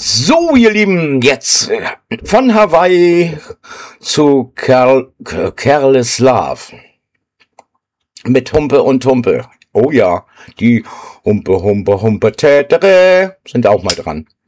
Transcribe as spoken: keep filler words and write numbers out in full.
So, ihr Lieben, jetzt von Hawaii zu Kerl, Careless Love mit Humpe und Tumpe. Oh ja, die Humpe, Humpe, Humpe, Tätere sind auch mal dran.